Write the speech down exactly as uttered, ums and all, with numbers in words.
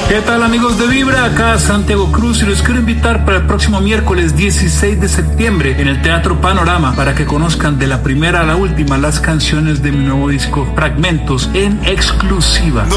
¿Qué tal, amigos de Vibra? Acá Santiago Cruz y los quiero invitar para el próximo miércoles dieciséis de septiembre en el Teatro Panorama para que conozcan de la primera a la última las canciones de mi nuevo disco Fragmentos en exclusiva. No